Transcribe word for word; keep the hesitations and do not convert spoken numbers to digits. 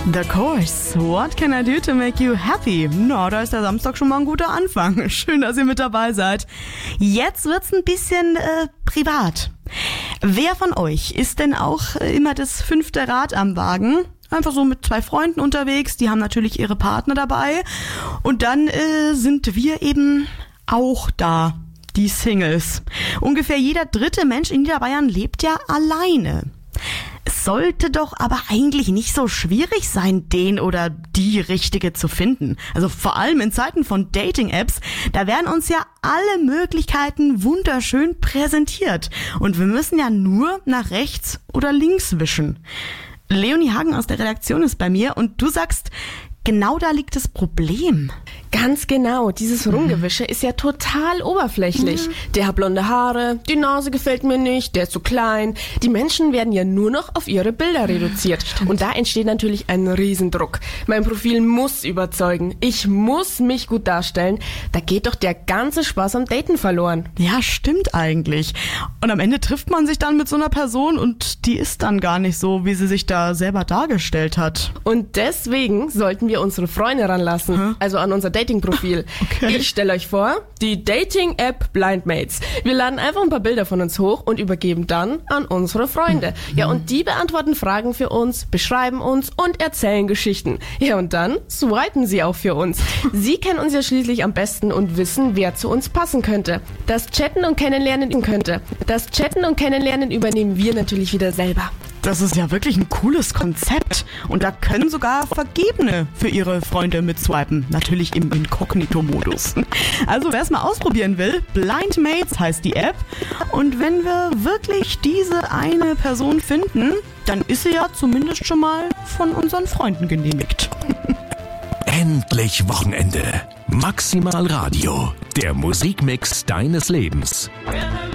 The Course, what can I do to make you happy? Na, da ist der Samstag schon mal ein guter Anfang. Schön, dass ihr mit dabei seid. Jetzt wird's ein bisschen äh, privat. Wer von euch ist denn auch äh, immer das fünfte Rad am Wagen? Einfach so mit zwei Freunden unterwegs, die haben natürlich ihre Partner dabei. Und dann äh, sind wir eben auch da, die Singles. Ungefähr jeder dritte Mensch in Niederbayern lebt ja alleine. Es sollte doch aber eigentlich nicht so schwierig sein, den oder die Richtige zu finden. Also vor allem in Zeiten von Dating-Apps, da werden uns ja alle Möglichkeiten wunderschön präsentiert. Und wir müssen ja nur nach rechts oder links wischen. Leonie Hagen aus der Redaktion ist bei mir und du sagst, genau da liegt das Problem. Ganz genau, dieses Rumgewische ist ja total oberflächlich. Mhm. Der hat blonde Haare, die Nase gefällt mir nicht, der ist zu klein. Die Menschen werden ja nur noch auf ihre Bilder reduziert. Stimmt. Und da entsteht natürlich ein Riesendruck. Mein Profil muss überzeugen. Ich muss mich gut darstellen. Da geht doch der ganze Spaß am Daten verloren. Ja, stimmt eigentlich. Und am Ende trifft man sich dann mit so einer Person und die ist dann gar nicht so, wie sie sich da selber dargestellt hat. Und deswegen sollten wir unsere Freunde ranlassen, hm? also an unser Dating-Profil. Okay. Ich stelle euch vor, die Dating-App Blindmates. Wir laden einfach ein paar Bilder von uns hoch und übergeben dann an unsere Freunde. Ja, und die beantworten Fragen für uns, beschreiben uns und erzählen Geschichten. Ja, und dann swipen sie auch für uns. Sie kennen uns ja schließlich am besten und wissen, wer zu uns passen könnte. Das Chatten und Kennenlernen könnte. Das Chatten und Kennenlernen übernehmen wir natürlich wieder selber. Das ist ja wirklich ein cooles Konzept. Und da können sogar Vergebene für ihre Freunde mitswipen. Natürlich im Inkognito-Modus. Also wer es mal ausprobieren will, Blindmates heißt die App. Und wenn wir wirklich diese eine Person finden, dann ist sie ja zumindest schon mal von unseren Freunden genehmigt. Endlich Wochenende. Maximal Radio. Der Musikmix deines Lebens.